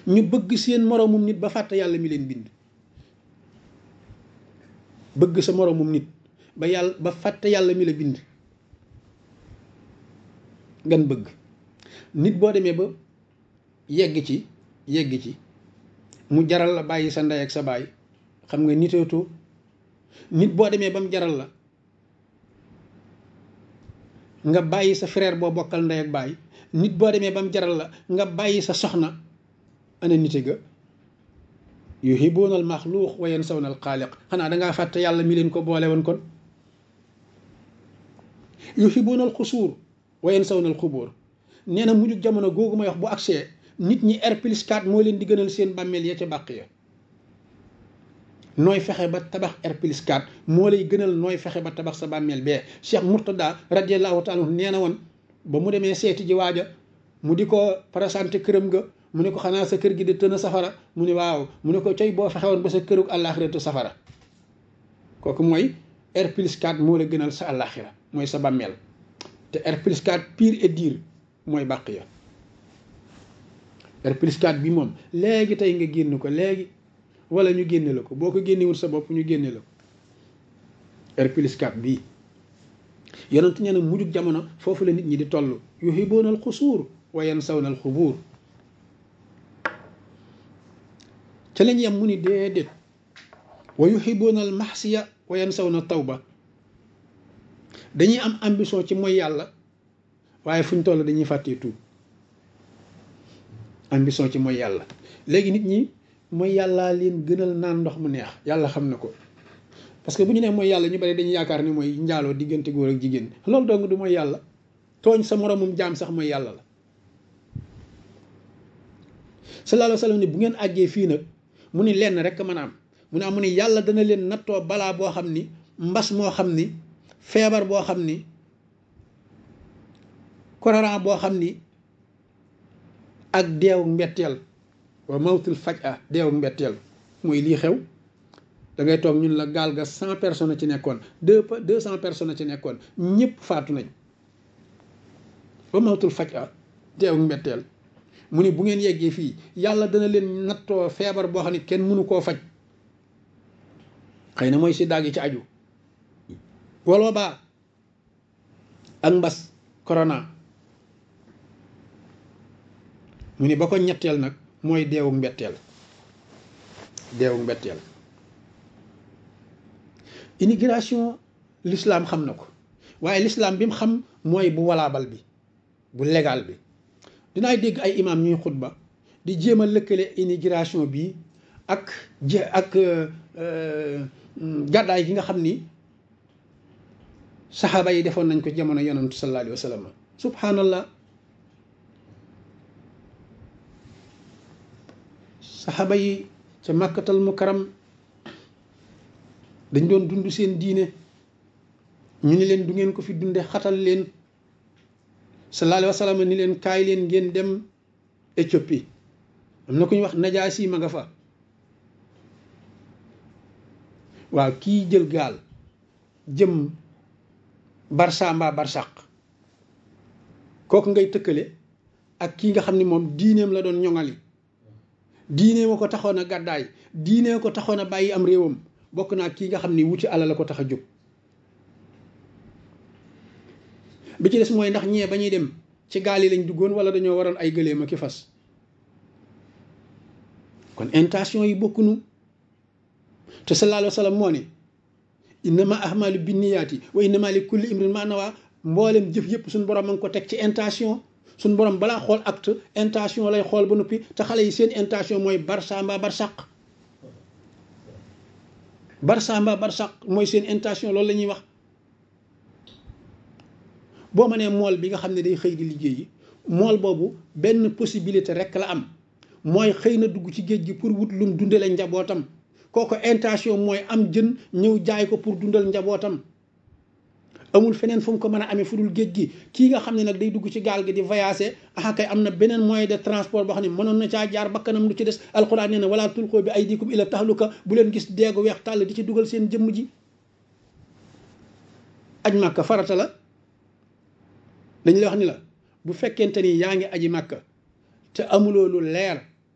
ñu bëgg seen moroomum nit ba fàtte yàlla mi leen bind. bëgg sa moroomum nit ba fàtte yàlla mi la bind. ngan bëgg nit boo demee ba yegg ci mu jaral la bàyyi sa ndey ak sa baay xam nga niteetoo. nit boo demee ba mu jaral la nga bàyyi sa frère boo bokkal ndey ak baay, nit boo demee ba mu jaral la nga bàyyi sa soxna, ana nite ga? yuhibuuna al maxluuq wa yansawna al xaaliq. xanaa dangaa fàtte yàlla mi leen ko boole woon kon. yuhibuuna al xusuur wa yansawna al xubóor. nee na mujj jamono googu may wax bu agsee nit ñi R+4 moo leen di gënal seen bàmmeel ya ca bàq ya. nooy fexe ba tabax R+4 moo lay gënal nooy fexe ba tabax sa bàmmeel bee. Cheikh Mourtada radiyallahu taala anhu nee na woon ba mu demee seeti ji waaja mu di ko présenté këram ga, mu ne ko xanaa sa kër gi di tën safara, mu ne waaw, mu ne ko coy boo fexe woon ba sa kërug àllaaxira te safara. kooku mooy R+4 moo la gënal sa àllaaxira, mooy sa bàmmeel. te R+4 pire et dire mooy bàq ya. R+4 bi moom léegi tey nga génn ko léegi, wala ñu génne la ko, boo ko génnewul sa bopp ñu génne la ko. R+4 bii yonent nee na mujjug jamono foofu la nit ñi di toll. yuhibuuna al xusuur wa yansawna al xubuur. ca lañ yem mu ni déedéet. wa yuhibuuna al maxsiya wa yansawna tawba. dañuy am ambition ci mooy yàlla waaye fu ñu toll dañuy fàttee tuub. ambition ci mooy yàlla. léegi nit ñi mooy yàllaa leen gënal naan ndox mu neex, yàlla xam na ko. parce que bu ñu nee mooy yàlla ñu bari dañuy yaakaar ni mooy njaaloo diggante góor ak jigéen. loolu dong du mooy yàlla. tooñ sa moromum jaam sax mooy yàlla la. sallallahu alayhi wa sallam ni bu ngeen àggee fii nag mu ni lenn rek mën a am, mu ni yàlla dana leen nattoo balaa boo xam ni, mbas moo xam ni, feebar boo xam ni, korona boo xam ni, ak deewu mbetteel. wa mawtul faj'a, deewu mbetteel mooy lii xew. da ngay toog ñun la gaal ga 100 personnes ci nekkoon, 200 personnes ci nekkoon, ñëpp faatu nañ. wa mawtul faj'a, deewu mbetteel. mu ni bu ngeen yeggee fii yàlla dana leen nattoo feebar boo xam ne kenn mënu koo faj. xëy na mooy si daag yi ci aju. wala baa ak mbas corona. mu ni ba ko ñetteel nag mooy deewu mbetteel. deewu mbetteel. immigration l'islam xam na ko, waaye l'islam bi mu xam mooy bu walaabal bi, bu légal bi. dinaay dégg ay imam ñuy xutba di jéem a lëkkale immigration bi ak gàddaay gi nga xam ni saxaaba yi defoon nañ ko jamono yonantu sallallahu alayhi wa sallam. subhanallah. saxaaba yi ca màkkatal mukarram dañ doon dund seen diine, ñu ni leen du ngeen ko fi dunde, xatal leen. sallallahu alayhi wa sallam ni leen kaay leen ngeen dem Éthiopie. am na ku ñuy wax Najaasi ma nga fa. waaw, kii jël gaal jëm Barça mbaa Barsaq, kooku ngay tëkkale ak kii nga xam ni moom diineem la doon ñoŋali. diineem a ko taxoon a gàddaay, diineem ko taxoon a bàyyi am réewam. bokk naa kii nga xam ni wuti alal la ko tax a jóg. bi ci des mooy ndax ñee ba ñuy dem ci gaal yi lañ duggoon wala dañoo waroon ay gëléem ak i fas. kon intention yi bokkunu. te sallallahu alayhi wa sallam moo ne innama ahmalu binniyaati wa innama li kulli imrin ma nawa. mboolem jëf yëpp suñu borom a ngi ko teg ci intention. suñu borom balaa xool acte intention lay xool ba noppi. te xale yi seen intention mooy Barça mbaa Barsaq. Barça mbaa Barsaq mooy seen intention, loolu la ñuy wax. boo ma nee mool bi nga xam ne day xëy di liggéeyi, mool boobu benn possibilité rek la am, mooy xëy na dugg ci géej gi pour wut lum dundale njabootam. kooku intention mooy am jën ñëw jaay ko pour dundal njabootam. amul feneen fu mu ko mën a amee fu dul géej gi. kii nga xam ne nag day dugg ci gaal gi di voyager, kay am na beneen moyen de transport boo xam ne mënoon na caa jaar bakkanam lu ci des. alquran nee na wala tulqoo bi aydikum ila tahluka. bu leen gis deegu weex tàll di ci dugal seen jëmm ji. aj màkka farata la. dañ la wax ni la bu fekkente ni yaa ngi aji màkka te amuloo lu leer